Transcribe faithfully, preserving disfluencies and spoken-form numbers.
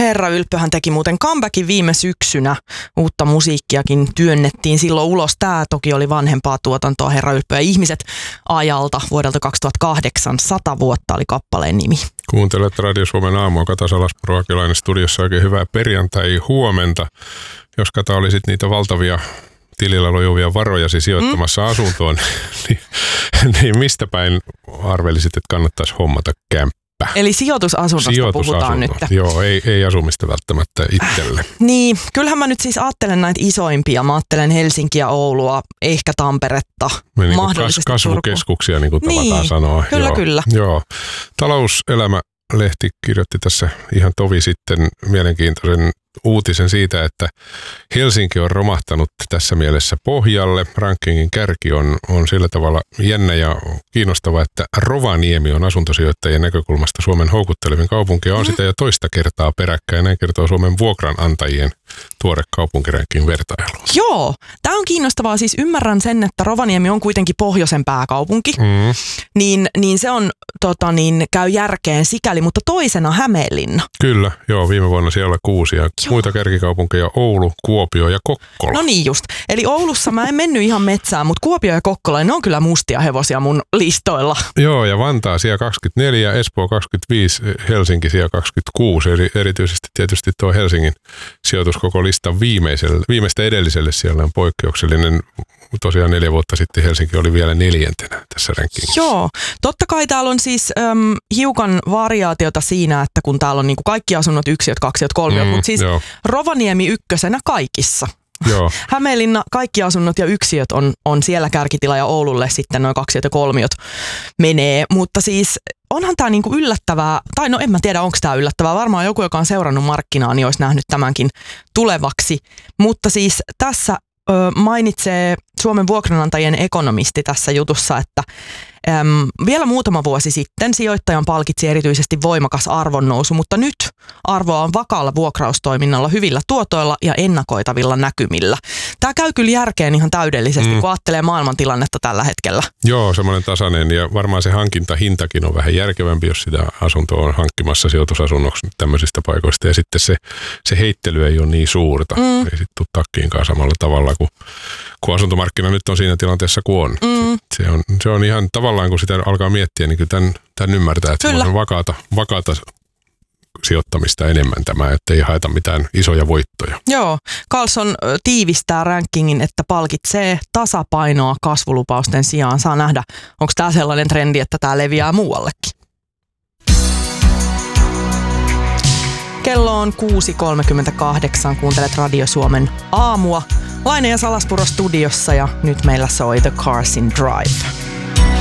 Herra Ylppöhän teki muuten comebackin viime syksynä. Uutta musiikkiakin työnnettiin silloin ulos. Tämä toki oli vanhempaa tuotantoa Herra Ylppö ja ihmiset ajalta vuodelta kaksituhattakahdeksan. Sata vuotta oli kappaleen nimi. Kuuntelet Radio Suomen aamua. Kata Salaspuro Akilainen studiossa. Oikein hyvää perjantai huomenta. Jos Kata olisit niitä valtavia tilillä lojuvia varojasi sijoittamassa mm. asuntoon, niin, niin mistä päin arvelisit, että kannattaisi hommata kämppä? Eli sijoitusasunnosta puhutaan nyt. Joo, ei, ei asumista välttämättä itselle. Niin, kyllähän mä nyt siis ajattelen näitä isoimpia. Mä ajattelen Helsinkiä, Oulua, ehkä Tamperetta, niin mahdollisesti kas, kasvukeskuksia, niin kuin niin, tavataan sanoa. Kyllä, joo, kyllä. Joo. Talouselämä-lehti kirjoitti tässä ihan tovi sitten mielenkiintoisen uutisen siitä, että Helsinki on romahtanut tässä mielessä pohjalle. Rankingin kärki on, on sillä tavalla jännä ja kiinnostava, että Rovaniemi on asuntosijoittajien näkökulmasta Suomen houkuttelevin kaupunki ja on mm. sitä jo toista kertaa peräkkäin. Näin kertoo Suomen vuokranantajien tuore kaupunkirankin vertailu. Joo, tämä on kiinnostavaa. Siis ymmärrän sen, että Rovaniemi on kuitenkin pohjoisen pääkaupunki, mm. niin, niin se on, tota, niin, käy järkeen sikäli, mutta toisena Hämeenlinna. Kyllä, joo, viime vuonna siellä kuusi ja Joo. muita kärkikaupunkeja Oulu, Kuopio ja Kokkola. No niin just. Eli Oulussa mä en mennyt ihan metsään, mutta Kuopio ja Kokkola, ne on kyllä mustia hevosia mun listoilla. Joo, ja Vantaa siellä kaksikymmentäneljä, Espoo kaksikymmentäviisi, Helsinki siellä kaksikymmentäkuusi. Eli erityisesti tietysti tuo Helsingin sijoitus koko listan viimeiselle, viimeistä edelliselle siellä on poikkeuksellinen. Tosiaan neljä vuotta sitten Helsinki oli vielä neljäntenä tässä rankingissa. Joo, totta kai täällä on siis äm, hiukan variaatiota siinä, että kun täällä on niinku kaikki asunnot, yksiöt, kaksiöt, kolmiot, mm, mutta siis joo. Rovaniemi ykkösenä kaikissa. Joo. Hämeenlinna, kaikki asunnot ja yksiöt on, on siellä kärkitila ja Oululle sitten noin kaksiöt ja kolmiot menee, mutta siis onhan tämä niinku yllättävää, tai no en mä tiedä onko tämä yllättävää, varmaan joku, joka on seurannut markkinaa, niin olisi nähnyt tämänkin tulevaksi, mutta siis tässä ö, mainitsee Suomen vuokranantajien ekonomisti tässä jutussa, että äm, vielä muutama vuosi sitten sijoittajan palkitsi erityisesti voimakas arvonnousu, mutta nyt arvoa on vakaalla vuokraustoiminnalla, hyvillä tuotoilla ja ennakoitavilla näkymillä. Tämä käy kyllä järkeen ihan täydellisesti, mm. kun ajattelee maailmantilannetta tällä hetkellä. Joo, semmoinen tasainen ja varmaan se hankintahintakin on vähän järkevämpi, jos sitä asuntoa on hankkimassa sijoitusasunnoksi tämmöisistä paikoista ja sitten se, se heittely ei ole niin suurta. Mm. Ei sitten tule takkiinkaan samalla tavalla kuin, kun asuntomarkkina nyt on siinä tilanteessa kuin on. Mm. Se on. Se on ihan tavallaan, kun sitä alkaa miettiä, niin kyllä tämän, tämän ymmärtää, että se on vakaata, vakaata sijoittamista enemmän tämä, ettei haeta mitään isoja voittoja. Joo, Carlson tiivistää rankingin, että palkitsee tasapainoa kasvulupausten sijaan. Saa nähdä, onko tämä sellainen trendi, että tämä leviää muuallekin. Kello on kuusi kolmekymmentäkahdeksan, kuuntelet Radio Suomen aamua. Laine ja Salaspuro studiossa ja nyt meillä soi The Carson Drive.